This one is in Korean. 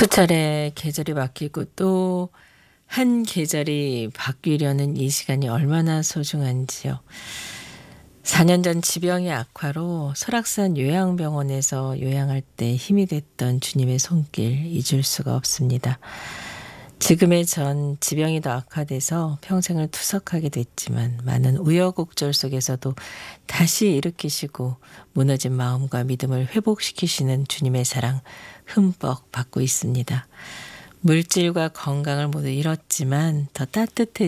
수차례 계절이 바뀌고 또 한 계절이 바뀌려는 이 시간이 얼마나 소중한지요. 4년 전 지병의 악화로 설악산 요양병원에서 요양할 때 힘이 됐던 주님의 손길 잊을 수가 없습니다. 지금의 전 지병이 더 악화돼서 평생을 투석하게 됐지만 많은 우여곡절 속에서도 다시 일으키시고 무너진 마음과 믿음을 회복시키시는 주님의 사랑 흠뻑 받고 있습니다. 물질과 건강을 모두 잃었지만 더 따뜻해